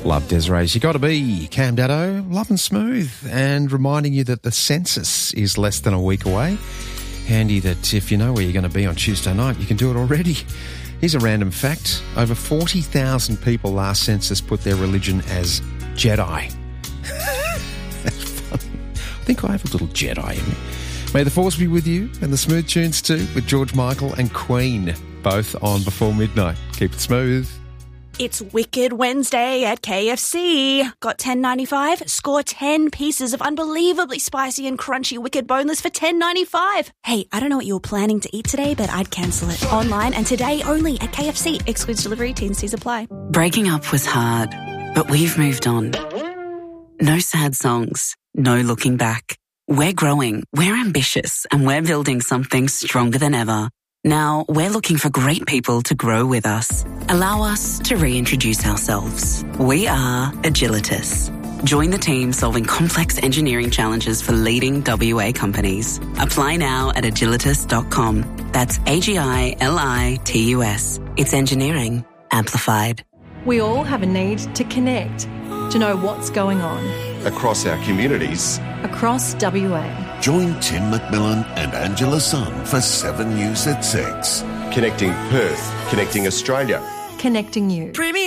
Love Desiree's You Gotta Be, Cam Daddo, love and smooth, and reminding you that the census is less than a week away. Handy that if you know where you're going to be on Tuesday night, you can do it already. Here's a random fact. Over 40,000 people last census put their religion as Jedi. That's funny. I think I have a little Jedi in me. May the force be with you, and the smooth tunes too, with George Michael and Queen, both on before midnight. Keep it smooth. It's Wicked Wednesday at KFC. Got $10.95? Score 10 pieces of unbelievably spicy and crunchy Wicked Boneless for $10.95. Hey, I don't know what you were planning to eat today, but I'd cancel it. Online and today only at KFC. Excludes delivery. T&Cs apply. Breaking up was hard, but we've moved on. No sad songs, no looking back. We're growing, we're ambitious, and we're building something stronger than ever. Now, we're looking for great people to grow with us. Allow us to reintroduce ourselves. We are Agilitas. Join the team solving complex engineering challenges for leading WA companies. Apply now at agilitas.com. That's AGILITUS. It's engineering amplified. We all have a need to connect, to know what's going on. Across our communities. Across WA. Join Tim McMillan and Angela Sun for 7 News at 6. Connecting Perth, connecting Australia. Connecting you.